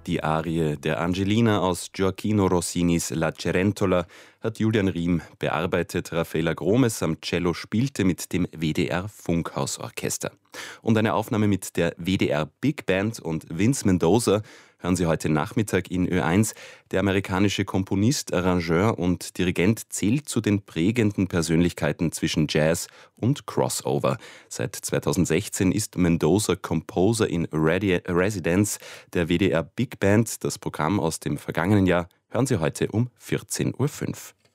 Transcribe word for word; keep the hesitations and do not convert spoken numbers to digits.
Die Arie der Angelina aus Gioacchino Rossinis La Cerentola hat Julian Riem bearbeitet. Raffaella Gromes am Cello spielte mit dem W D R Funkhausorchester. Und eine Aufnahme mit der W D R Big Band und Vince Mendoza hören Sie heute Nachmittag in Ö eins. Der amerikanische Komponist, Arrangeur und Dirigent zählt zu den prägenden Persönlichkeiten zwischen Jazz und Crossover. Seit zweitausendsechzehn ist Mendoza Composer in Radi- Residence der W D R Big Band. Das Programm aus dem vergangenen Jahr hören Sie heute um vierzehn Uhr fünf.